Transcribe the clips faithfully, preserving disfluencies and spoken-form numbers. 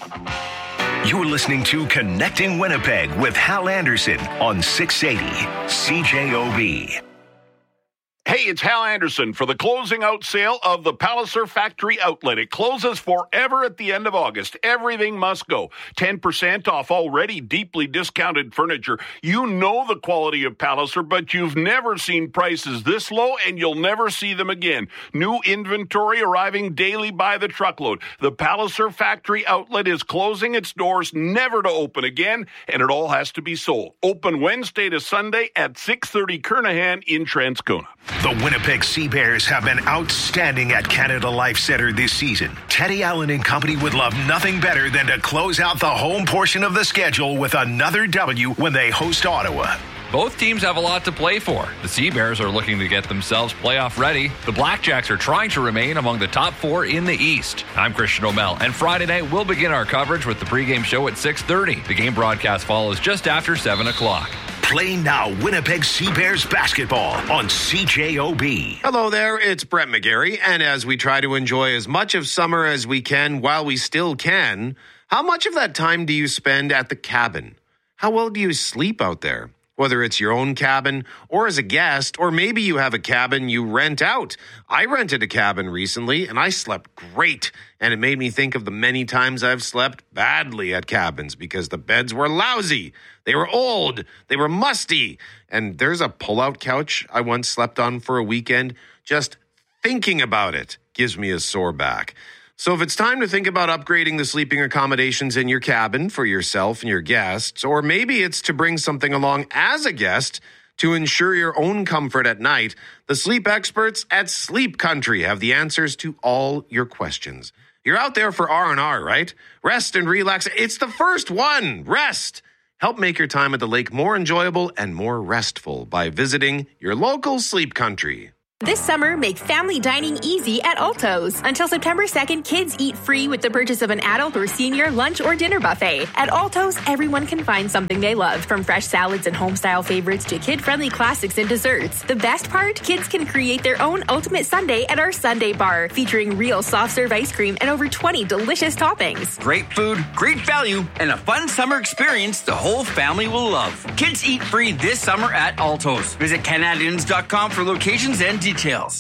You're listening to Connecting Winnipeg with Hal Anderson on six eighty C J O B. Hey, it's Hal Anderson for the closing out sale of the Palliser Factory Outlet. It closes forever at the end of August. Everything must go. ten percent off already deeply discounted furniture. You know the quality of Palliser, but you've never seen prices this low, and you'll never see them again. New inventory arriving daily by the truckload. The Palliser Factory Outlet is closing its doors, never to open again, and it all has to be sold. Open Wednesday to Sunday at six thirty Kernahan in Transcona. The Winnipeg Sea Bears have been outstanding at Canada Life Centre this season. Teddy Allen and company would love nothing better than to close out the home portion of the schedule with another W when they host Ottawa. Both teams have a lot to play for. The Sea Bears are looking to get themselves playoff ready. The Blackjacks are trying to remain among the top four in the East. I'm Christian O'Mell, and Friday night we'll begin our coverage with the pregame show at six thirty. The game broadcast follows just after seven o'clock. Play now Winnipeg Sea Bears basketball on C J O B. Hello there, it's Brett McGarry, and as we try to enjoy as much of summer as we can while we still can, how much of that time do you spend at the cabin? How well do you sleep out there? Whether it's your own cabin or as a guest, or maybe you have a cabin you rent out. I rented a cabin recently and I slept great. And it made me think of the many times I've slept badly at cabins because the beds were lousy. They were old. They were musty. And there's a pull-out couch I once slept on for a weekend. Just thinking about it gives me a sore back. So if it's time to think about upgrading the sleeping accommodations in your cabin for yourself and your guests, or maybe it's to bring something along as a guest to ensure your own comfort at night, the sleep experts at Sleep Country have the answers to all your questions. You're out there for R and R, right? Rest and relax. It's the first one. Rest. Help make your time at the lake more enjoyable and more restful by visiting your local Sleep Country. This summer, make family dining easy at Alto's. Until September second, kids eat free with the purchase of an adult or senior lunch or dinner buffet. At Alto's, everyone can find something they love, from fresh salads and home-style favorites to kid-friendly classics and desserts. The best part? Kids can create their own ultimate sundae at our Sundae Bar, featuring real soft-serve ice cream and over twenty delicious toppings. Great food, great value, and a fun summer experience the whole family will love. Kids eat free this summer at Alto's. Visit Canadians dot com for locations and details.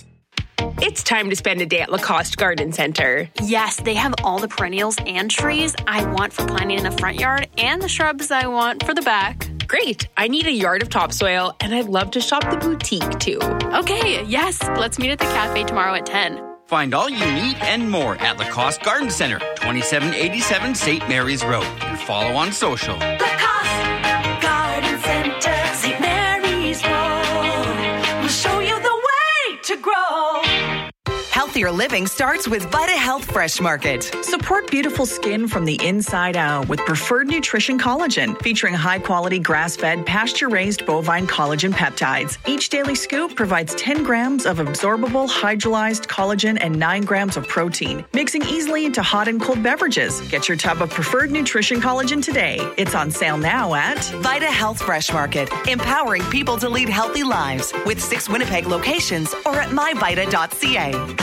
It's time to spend a day at Lacoste Garden Center. Yes, they have all the perennials and trees I want for planting in the front yard and the shrubs I want for the back. Great. I need a yard of topsoil, and I'd love to shop the boutique, too. Okay, yes. Let's meet at the cafe tomorrow at ten. Find all you need and more at Lacoste Garden Center, twenty-seven eighty-seven Saint Mary's Road. And follow on social. Lacoste Garden Center, Saint Mary's Road. We'll show you the way to grow. Healthier living starts with Vita Health Fresh Market. Support beautiful skin from the inside out with Preferred Nutrition Collagen, featuring high-quality grass-fed, pasture-raised bovine collagen peptides. Each daily scoop provides ten grams of absorbable hydrolyzed collagen and nine grams of protein, mixing easily into hot and cold beverages. Get your tub of Preferred Nutrition Collagen today. It's on sale now at Vita Health Fresh Market, empowering people to lead healthy lives with six Winnipeg locations or at my vita dot c a.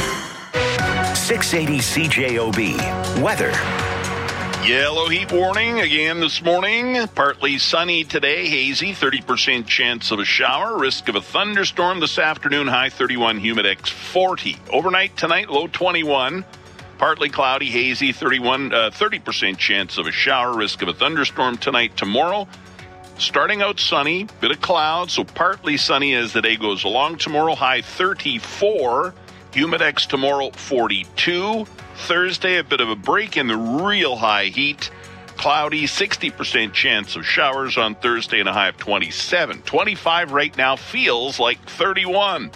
six eighty C J O B. Weather. Yellow heat warning again this morning. Partly sunny today, hazy, thirty percent chance of a shower. Risk of a thunderstorm this afternoon, high thirty-one, humidex forty. Overnight tonight, low twenty-one. Partly cloudy, hazy, thirty-one, uh, thirty percent chance of a shower. Risk of a thunderstorm tonight, tomorrow. Starting out sunny, bit of clouds, so partly sunny as the day goes along. Tomorrow, high thirty-four. Humidex tomorrow, forty-two. Thursday, a bit of a break in the real high heat. Cloudy, sixty percent chance of showers on Thursday and a high of twenty-seven. twenty-five right now feels like thirty-one.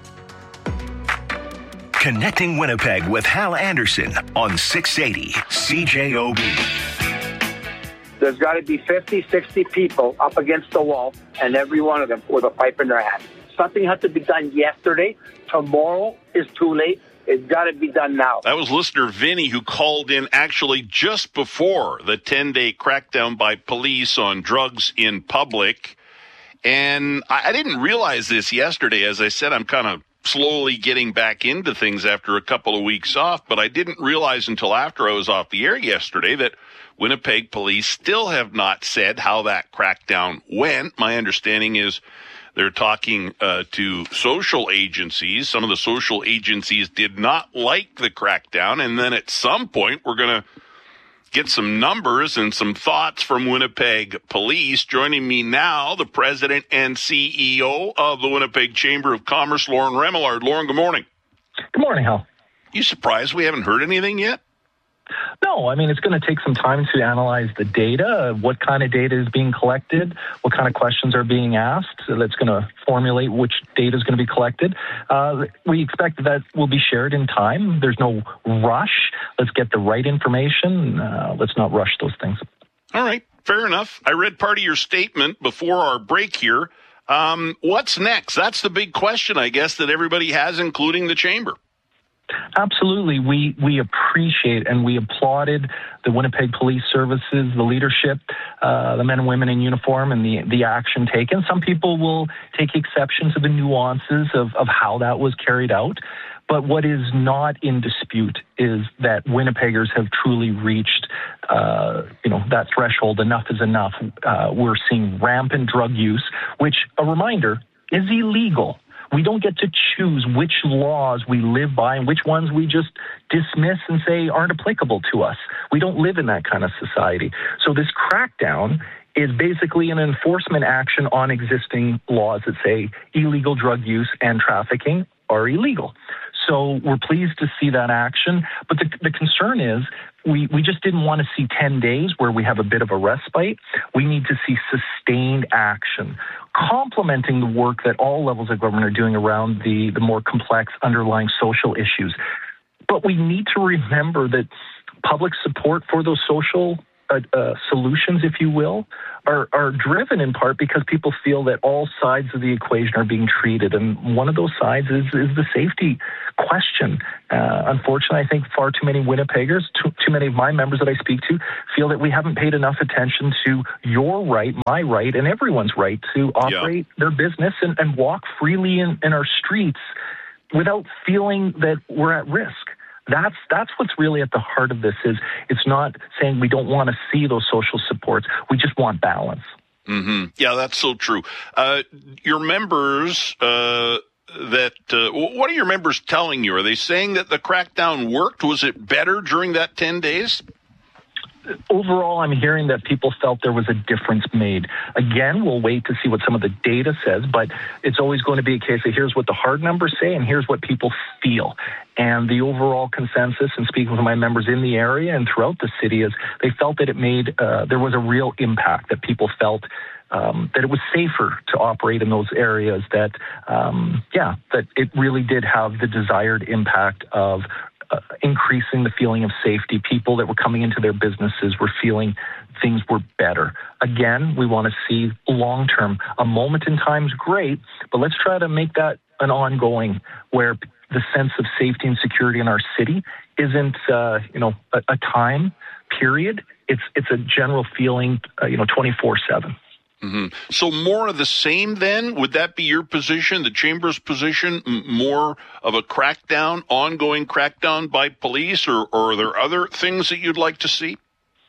Connecting Winnipeg with Hal Anderson on six eighty C J O B. There's got to be fifty, sixty people up against the wall, and every one of them with a pipe in their hand. Something had to be done yesterday. Tomorrow is too late. It's got to be done now. That was listener Vinny, who called in actually just before the ten-day crackdown by police on drugs in public. And I, I didn't realize this yesterday. As I said, I'm kind of slowly getting back into things after a couple of weeks off, but I didn't realize until after I was off the air yesterday that Winnipeg police still have not said how that crackdown went. My understanding is they're talking uh, to social agencies. Some of the social agencies did not like the crackdown, and then at some point we're going to get some numbers and some thoughts from Winnipeg police. Joining me now, the president and C E O of the Winnipeg Chamber of Commerce, Lauren Remillard. Lauren, good morning. Good morning, Hal. You surprised we haven't heard anything yet? No, I mean, it's going to take some time to analyze the data, what kind of data is being collected, what kind of questions are being asked. So that's going to formulate which data is going to be collected. Uh, we expect that will be shared in time. There's no rush. Let's get the right information. Uh, let's not rush those things. All right, fair enough. I read part of your statement before our break here. Um, what's next? That's the big question, I guess, that everybody has, including the Chamber. Absolutely. We we appreciate and we applauded the Winnipeg Police Services, the leadership, uh, the men and women in uniform, and the, the action taken. Some people will take exception to the nuances of, of how that was carried out. But what is not in dispute is that Winnipeggers have truly reached, uh, you know, that threshold. Enough is enough. Uh, we're seeing rampant drug use, which, a reminder, is illegal. We don't get to choose which laws we live by and which ones we just dismiss and say aren't applicable to us. We don't live in that kind of society. So this crackdown is basically an enforcement action on existing laws that say illegal drug use and trafficking are illegal. So we're pleased to see that action. But the, the concern is we, we just didn't want to see ten days where we have a bit of a respite. We need to see sustained action, complementing the work that all levels of government are doing around the, the more complex underlying social issues. But we need to remember that public support for those social uh, uh, solutions, if you will, are, are driven in part because people feel that all sides of the equation are being treated. And one of those sides is, is the safety question. Uh, unfortunately, I think far too many Winnipeggers, too, too many of my members that I speak to, feel that we haven't paid enough attention to your right, my right, and everyone's right to operate yeah. their business and, and walk freely in, in our streets without feeling that we're at risk. That's that's what's really at the heart of this. Is it's not saying we don't want to see those social supports. We just want balance. Mm-hmm. Yeah, that's so true. Uh, your members, uh, that uh, what are your members telling you? Are they saying that the crackdown worked? Was it better during that ten days? Overall, I'm hearing that people felt there was a difference made. Again, we'll wait to see what some of the data says, but it's always going to be a case of here's what the hard numbers say and here's what people feel. And the overall consensus, and speaking with my members in the area and throughout the city, is they felt that it made, uh, there was a real impact, that people felt um, that it was safer to operate in those areas, that, um, yeah, that it really did have the desired impact of Uh, increasing the feeling of safety. People that were coming into their businesses were feeling things were better. Again, we want to see long-term. A moment in time is great, but let's try to make that an ongoing, where the sense of safety and security in our city isn't, uh, you know, a, a time period. It's it's a general feeling, uh, you know, twenty-four seven. Mm-hmm. So more of the same then? Would that be your position, the Chamber's position, m- more of a crackdown, ongoing crackdown by police, or, or are there other things that you'd like to see?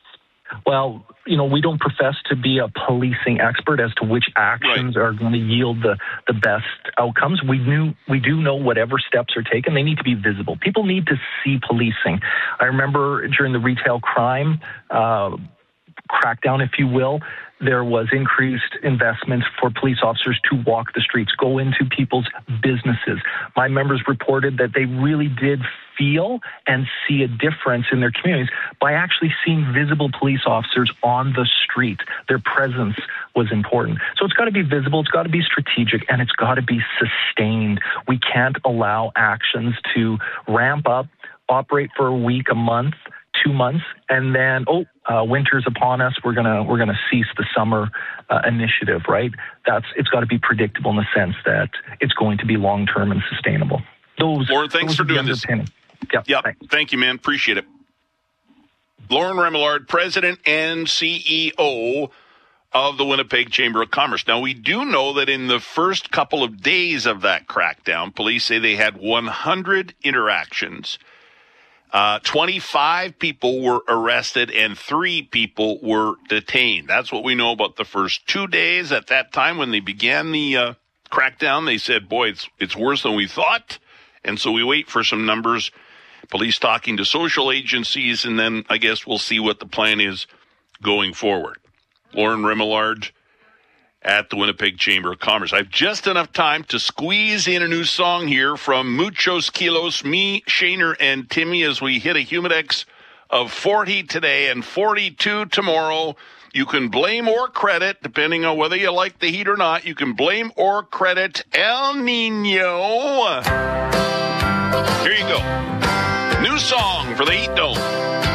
Well, you know, we don't profess to be a policing expert as to which actions right. are going to yield the, the best outcomes. We knew, we do know whatever steps are taken, they need to be visible. People need to see policing. I remember during the retail crime uh, crackdown, if you will, there was increased investment for police officers to walk the streets, go into people's businesses. My members reported that they really did feel and see a difference in their communities by actually seeing visible police officers on the street. Their presence was important. So it's got to be visible, it's got to be strategic, and it's got to be sustained. We can't allow actions to ramp up, operate for a week, a month, two months, and then, oh, uh, winter's upon us. We're gonna we're gonna cease the summer uh, initiative, right? That's it's got to be predictable in the sense that it's going to be long term and sustainable. Those, Lauren, thanks those for doing this. Yep, yep. Thank you, man. Appreciate it. Lauren Remillard, President and C E O of the Winnipeg Chamber of Commerce. Now, we do know that in the first couple of days of that crackdown, police say they had one hundred interactions. Uh, twenty-five people were arrested and three people were detained. That's what we know about the first two days. At that time, when they began the uh, crackdown, they said, boy, it's, it's worse than we thought. And so we wait for some numbers, police talking to social agencies, and then I guess we'll see what the plan is going forward. Lauren Remillard at the Winnipeg Chamber of Commerce. I have just enough time to squeeze in a new song here from Muchos Kilos, me, Shaner, and Timmy as we hit a Humidex of forty today and forty-two tomorrow. You can blame or credit, depending on whether you like the heat or not, you can blame or credit El Nino. Here you go. New song for the Heat Dome.